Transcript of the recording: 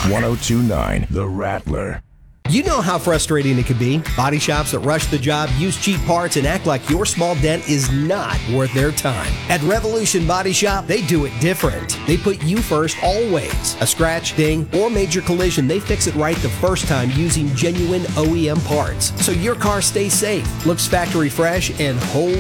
1029 The Rattler. You know how frustrating it can be. Body shops that rush the job, use cheap parts, and act like your small dent is not worth their time. At Revolution Body Shop, they do it different. They put you first always. A scratch, ding, or major collision, they fix it right the first time using genuine OEM parts. So your car stays safe, looks factory fresh, and whole